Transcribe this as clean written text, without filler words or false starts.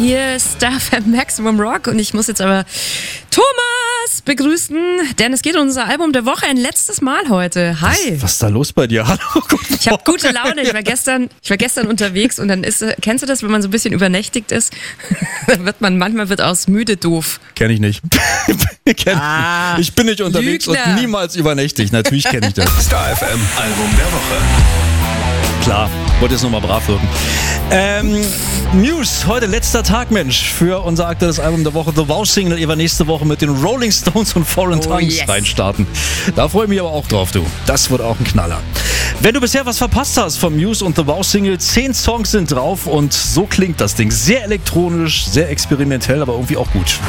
Hier ist StarFM Maximum Rock und ich muss jetzt aber Thomas begrüßen, denn es geht um unser Album der Woche ein letztes Mal heute. Hi. Was ist da los bei dir? Hallo. Ich habe gute Laune. Ich war gestern unterwegs und dann kennst du das, wenn man so ein bisschen übernächtigt ist? Dann wird man manchmal aus müde doof. Kenn ich nicht. Ich bin nicht unterwegs Lügner. und niemals übernächtigt. Natürlich kenne ich das. StarFM Album der Woche. Klar, wollte jetzt nochmal brav wirken. News, heute letzter Tag, Mensch, für unser aktuelles Album der Woche, The Wow Single. Ihr werdet nächste Woche mit den Rolling Stones und Foreign Tongues reinstarten. Da freue ich mich aber auch drauf, du. Das wird auch ein Knaller. Wenn du bisher was verpasst hast vom News und The Wow Single, 10 Songs sind drauf und so klingt das Ding. Sehr elektronisch, sehr experimentell, aber irgendwie auch gut.